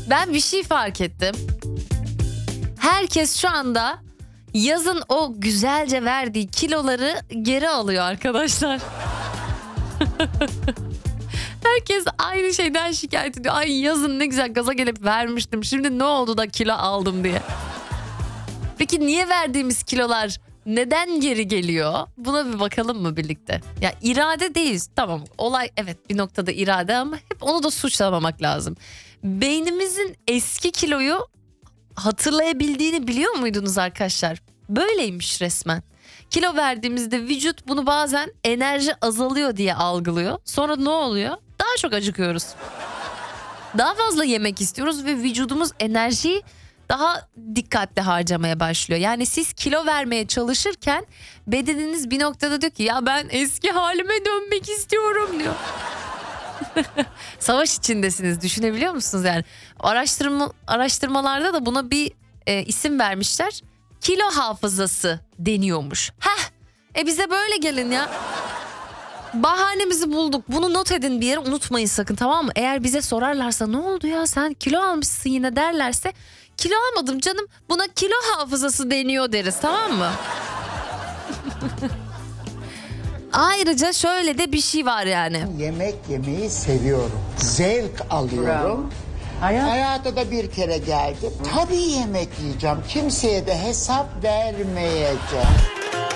Ben bir şey fark ettim. Herkes şu anda yazın o güzelce verdiği kiloları geri alıyor arkadaşlar. Herkes aynı şeyden şikayet ediyor. Ay yazın ne güzel gaza gelip vermiştim. Şimdi ne oldu da kilo aldım diye. Peki niye verdiğimiz kilolar neden geri geliyor? Buna bir bakalım mı birlikte? Ya irade değil. Tamam, olay evet bir noktada irade ama hep onu da suçlamamak lazım. Beynimizin eski kiloyu hatırlayabildiğini biliyor muydunuz arkadaşlar? Böyleymiş resmen. Kilo verdiğimizde vücut bunu bazen enerji azalıyor diye algılıyor. Sonra ne oluyor? Daha çok acıkıyoruz. Daha fazla yemek istiyoruz ve vücudumuz enerjiyi daha dikkatli harcamaya başlıyor. Yani siz kilo vermeye çalışırken bedeniniz bir noktada diyor ki ya ben eski halime dönmek istiyorum diyor. Savaş içindesiniz, düşünebiliyor musunuz yani? Araştırmalarda da buna bir isim vermişler. Kilo hafızası deniyormuş. Bize böyle gelin ya. Bahanemizi bulduk. Bunu not edin bir yere, unutmayın sakın, tamam mı? Eğer bize sorarlarsa ne oldu ya sen kilo almışsın yine derlerse kilo almadım canım, buna kilo hafızası deniyor deriz, tamam mı? Ayrıca şöyle de bir şey var yani. Yemek yemeyi seviyorum. Zevk alıyorum. Hayata da bir kere geldim. Tabii yemek yiyeceğim. Kimseye de hesap vermeyeceğim.